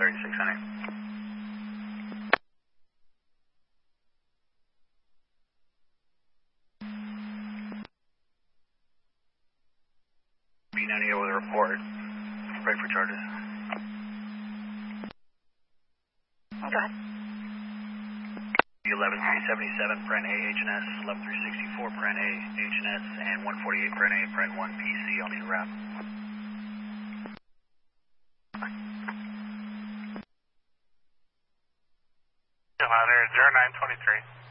3600. B98 with a report. Break for charges. Okay. 11377, Brent A, HNS, 11364, Brent A, HNS, and 148, Brent A, Brent 1, PC, I'll need a wrap. Louder, 0923.